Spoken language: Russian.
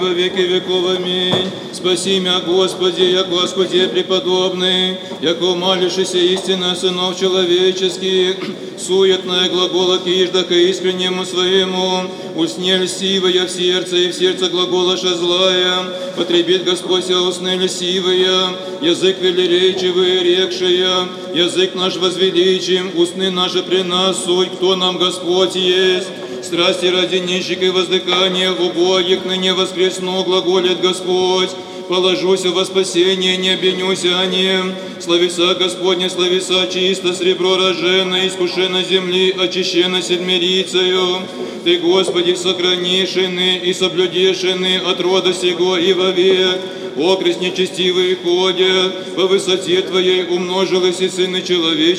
во веки веков. Аминь. Спаси мя, Господи, яко Господи преподобный, яко молишься истина сынов человеческих, суетная глагола кижда ко искреннему своему, усне льстивая в сердце, и в сердце глаголаша злая, потребит Господь ся усны льстивая, язык велеречивый, рекшая, язык наш возвеличим, усны наши при нас суть, кто нам Господь есть. Страсти ради нищих и воздыхания убогих ныне воскресну, глаголит Господь. Положуся во спасение, не обвинюся о нем. Слависа Господня, слависа чисто, сребро рожено, искушено земли, очищено седмирицею. Ты, Господи, сохранишины и соблюдешины от рода сего и вовек. Окрест нечестивые ходят, по высоте Твоей умножились и сыны человеческие.